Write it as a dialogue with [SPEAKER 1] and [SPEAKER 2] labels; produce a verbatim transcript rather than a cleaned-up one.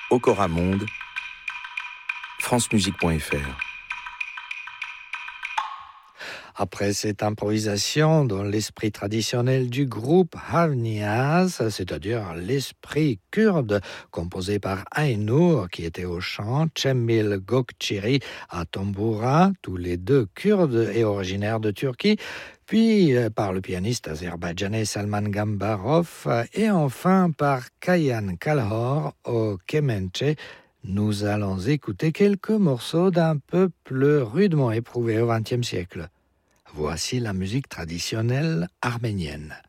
[SPEAKER 1] Okora Monde, francemusique point f r.
[SPEAKER 2] Après cette improvisation dans l'esprit traditionnel du groupe Havniaz, c'est-à-dire l'esprit kurde, composé par Aynur, qui était au chant, Cemil Gökçeri à tamboura, tous les deux kurdes et originaires de Turquie, puis par le pianiste azerbaïdjanais Salman Gambarov, et enfin par Kayan Kalhor au kemençe. Nous allons écouter quelques morceaux d'un peuple rudement éprouvé au vingtième siècle. Voici la musique traditionnelle arménienne.